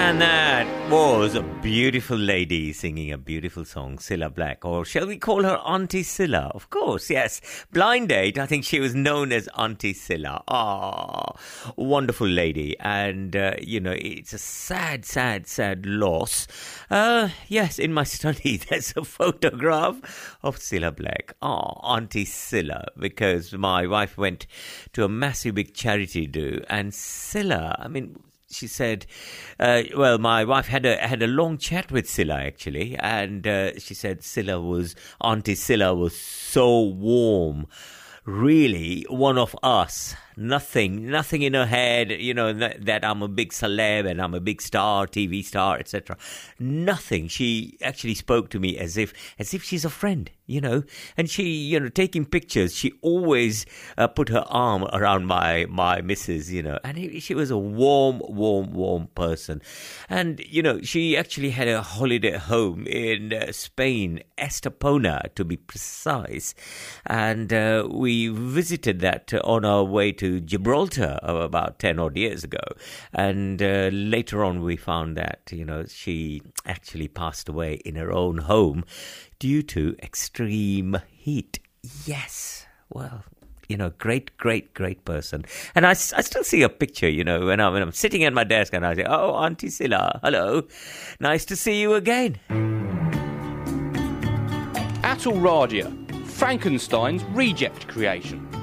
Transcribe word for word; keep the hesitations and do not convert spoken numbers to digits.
And that was a beautiful lady singing a beautiful song, Cilla Black. Or shall we call her Auntie Cilla? Of course, yes. Blind Date, I think she was known as Auntie Cilla. Ah, wonderful lady. And, uh, you know, it's a sad, sad, sad loss. Uh, yes, in my study, there's a photograph of Cilla Black. Ah, Auntie Cilla, because my wife went to a massive big charity do. And Cilla, I mean... She said, uh, well, my wife had a had a long chat with Cilla, actually, and uh, she said Cilla was, Auntie Cilla was so warm, really one of us. Nothing, nothing in her head, you know, that, that I'm a big celeb and I'm a big star, T V star, et cetera. Nothing. She actually spoke to me as if, as if she's a friend, you know. And she, you know, taking pictures, she always uh, put her arm around my my missus, you know. And it, she was a warm, warm, warm person. And you know, she actually had a holiday home in uh, Spain, Estepona, to be precise. And uh, we visited that on our way to to Gibraltar about ten odd years ago, and uh, later on we found that, you know, she actually passed away in her own home due to extreme heat. Yes, well, you know, great, great, great person. And I, I still see a picture, you know, when I'm, when I'm sitting at my desk and I say, oh, Auntie Cilla, hello, nice to see you again. Atul Radia, Frankenstein's reject creation.